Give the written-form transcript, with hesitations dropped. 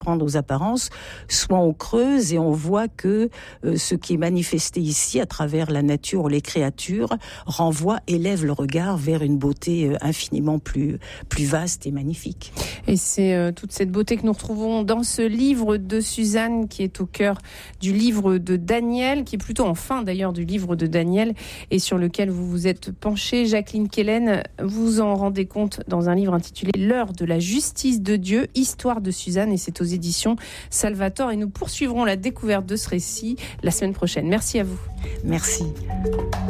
prendre aux apparences, soit on creuse et on voit que ce qui est manifesté ici à travers la nature ou les créatures élève le regard vers une beauté infiniment plus vaste et magnifique. Et c'est toute cette beauté que nous retrouvons dans ce livre de Suzanne qui est au cœur du livre de Daniel, qui est plutôt en fin d'ailleurs du livre de Daniel et sur lequel vous vous êtes penchée. Jacqueline Quelen, vous en rendez compte dans un livre intitulé L'heure de la justice de Dieu, histoire de Suzanne, et c'est aux éditions Salvator, et nous poursuivrons la découverte de ce récit la semaine prochaine. Merci à vous. Merci.